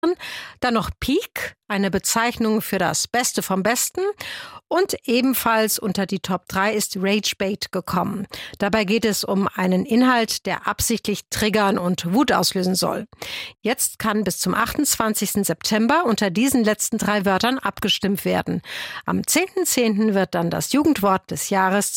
Dann noch Peak, eine Bezeichnung für das Beste vom Besten. Und ebenfalls unter die Top 3 ist Ragebait gekommen. Dabei geht es um einen Inhalt, der absichtlich triggern und Wut auslösen soll. Jetzt kann bis zum 28. September unter diesen letzten 3 Wörtern abgestimmt werden. Am 10.10. wird dann das Jugendwort des Jahres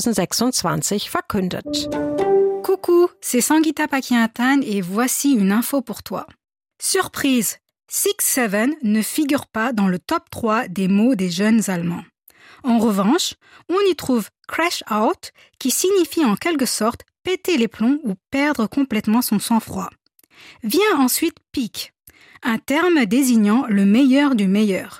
2026 verkündet. Coucou, c'est Sangeeta Pakiatan et voici une info pour toi. Surprise, 6-7 ne figure pas dans le top 3 des mots des jeunes Allemands. En revanche, on y trouve crash out, qui signifie en quelque sorte péter les plombs ou perdre complètement son sang-froid. Vient ensuite peak, un terme désignant le meilleur du meilleur.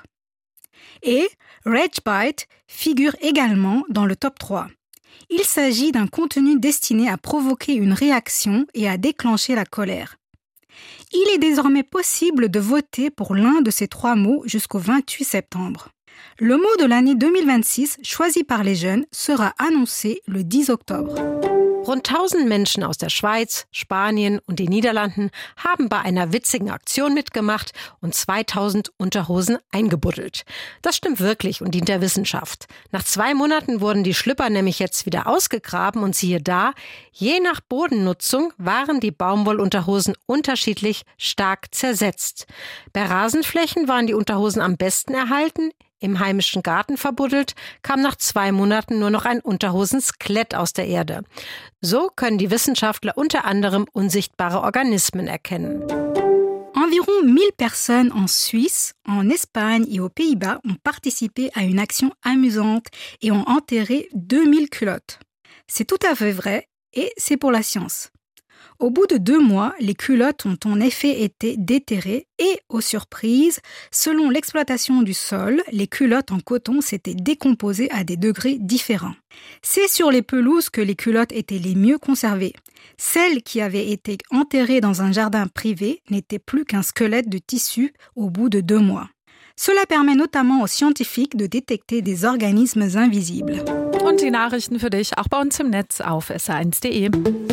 Et ragebait figure également dans le top 3. Il s'agit d'un contenu destiné à provoquer une réaction et à déclencher la colère. Il est désormais possible de voter pour l'un de ces 3 mots jusqu'au 28 septembre. Le mot de l'année 2026, choisi par les jeunes, sera annoncé le 10 octobre. Rund 1000 Menschen aus der Schweiz, Spanien und den Niederlanden haben bei einer witzigen Aktion mitgemacht und 2000 Unterhosen eingebuddelt. Das stimmt wirklich und dient der Wissenschaft. Nach 2 Monaten wurden die Schlüpper nämlich jetzt wieder ausgegraben und siehe da, je nach Bodennutzung waren die Baumwollunterhosen unterschiedlich stark zersetzt. Bei Rasenflächen waren die Unterhosen am besten erhalten. Im heimischen Garten verbuddelt, kam nach 2 Monaten nur noch ein Unterhosenskelett aus der Erde. So können die Wissenschaftler unter anderem unsichtbare Organismen erkennen. Environ 1000 personnes en Suisse, en Espagne et aux Pays-Bas ont participé à une action amusante et ont enterré 2000 culottes. C'est tout à fait vrai et c'est pour la science. Au bout de 2 mois, les culottes ont en effet été déterrées et, aux surprises, selon l'exploitation du sol, les culottes en coton s'étaient décomposées à des degrés différents. C'est sur les pelouses que les culottes étaient les mieux conservées. Celles qui avaient été enterrées dans un jardin privé n'étaient plus qu'un squelette de tissu au bout de 2 mois. Cela permet notamment aux scientifiques de détecter des organismes invisibles. Und die Nachrichten für dich auch bei uns im Netz auf sr1.de.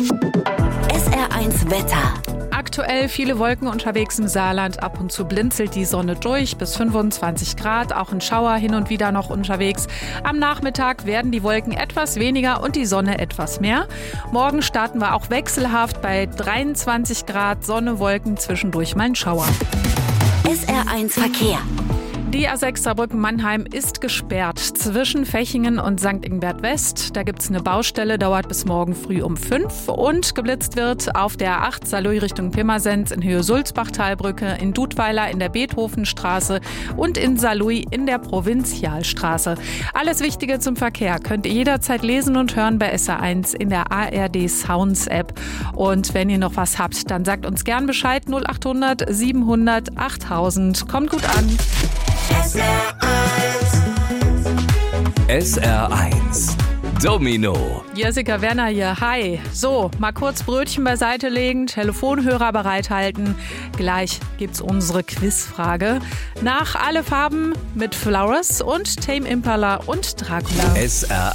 SR1 Wetter. Aktuell viele Wolken unterwegs im Saarland. Ab und zu blinzelt die Sonne durch, bis 25 Grad. Auch ein Schauer hin und wieder noch unterwegs. Am Nachmittag werden die Wolken etwas weniger und die Sonne etwas mehr. Morgen starten wir auch wechselhaft bei 23 Grad, Sonne, Wolken, zwischendurch mal ein Schauer. SR1 Verkehr. Die A6 Saarbrücken-Mannheim ist gesperrt zwischen Fechingen und St. Ingbert West. Da gibt es eine Baustelle, dauert bis morgen früh um 5. Und geblitzt wird auf der A8 Saarlouis Richtung Pirmasens in Höhe Sulzbach-Talbrücke, in Dudweiler in der Beethovenstraße und in Saarlouis in der Provinzialstraße. Alles Wichtige zum Verkehr könnt ihr jederzeit lesen und hören bei SR1 in der ARD Sounds App. Und wenn ihr noch was habt, dann sagt uns gern Bescheid. 0800 700 8000. Kommt gut an. SR1 Domino. Jessica Werner hier, hi. So, mal kurz Brötchen beiseite legen, Telefonhörer bereithalten. Gleich gibt's unsere Quizfrage. Nach Alle Farben mit Flowers und Tame Impala und Dracula. SR